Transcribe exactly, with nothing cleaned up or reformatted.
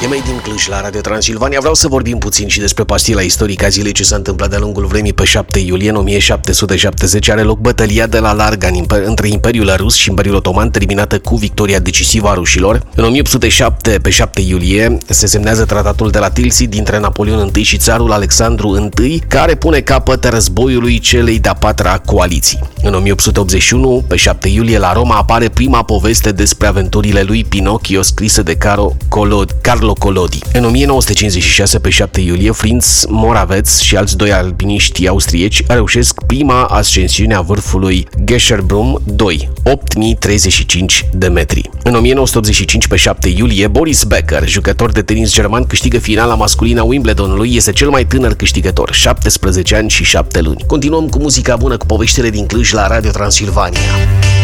E mai din Cluj la Radio Transilvania. Vreau să vorbim puțin și despre pastila istorică a zilei, ce s-a întâmplat de-a lungul vremii. Pe șapte iulie în o mie șapte sute șaptezeci are loc bătălia de la Larga între Imperiul Rus și Imperiul Otoman, terminată cu victoria decisivă a rușilor. În o mie opt sute șapte, pe șapte iulie, se semnează tratatul de la Tilsit dintre Napoleon I și țarul Alexandru I, care pune capăt războiului celei de-a patra coaliții. În o mie opt sute optzeci și unu, pe șapte iulie, la Roma apare prima poveste despre aventurile lui Pinocchio, scrisă de Caro Collodi, Carlo Collodi. În o mie nouă sute cincizeci și șase, pe șapte iulie, Franz Moravec și alți doi alpiniști austrieci reușesc prima ascensiune a vârfului Gesherbrum doi, opt mii treizeci și cinci de metri. În o mie nouă sute optzeci și cinci, pe șapte iulie, Boris Becker, jucător de tenis german, câștigă finala masculină a Wimbledonului, este cel mai tânăr câștigător, șaptesprezece ani și șapte luni. Continuăm cu muzica bună, cu poveștile din Cluj la Radio Transilvania.